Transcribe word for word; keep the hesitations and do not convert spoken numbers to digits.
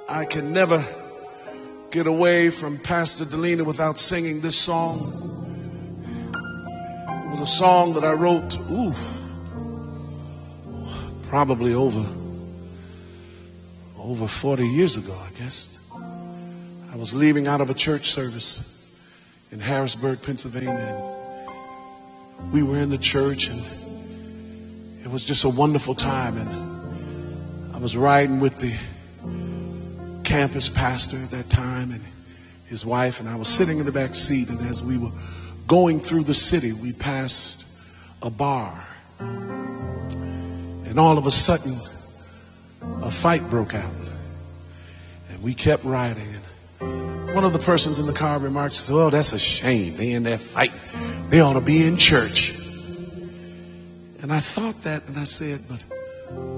I can never get away from Pastor Delina without singing this song. It was a song that I wrote, ooh, probably over, over forty years ago, I guess. I was leaving out of a church service in Harrisburg, Pennsylvania. And we were in the church, and it was just a wonderful time. And I was riding with the campus pastor at that time and his wife, and I was sitting in the back seat. And as we were going through the city, we passed a bar, and all of a sudden a fight broke out, and we kept riding. And one of the persons in the car remarked, "Oh, that's a shame. They in that fight. They ought to be in church." And I thought that, and I said, but